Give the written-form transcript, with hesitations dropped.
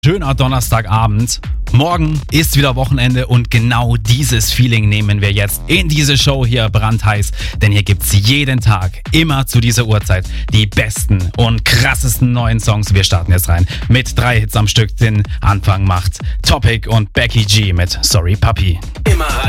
Schöner Donnerstagabend. Morgen ist wieder Wochenende und genau dieses Feeling nehmen wir jetzt in diese Show hier brandheiß. Denn hier gibt's jeden Tag, immer zu dieser Uhrzeit, die besten und krassesten neuen Songs. Wir starten jetzt rein mit 3 Hits am Stück. Den Anfang macht Topic und Becky G mit Sorry Puppy. Immer